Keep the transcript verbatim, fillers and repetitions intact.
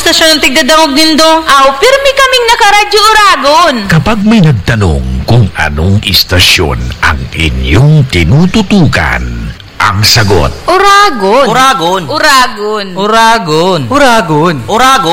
istasyon ng tigdadangog nindo? Aw, pirmi kaming nakaradyo Uragon. Kapag may nagtanong kung anong istasyon ang inyong tinututukan, ang sagot, Uragon. Uragon. Uragon. Uragon. Uragon. Uragon.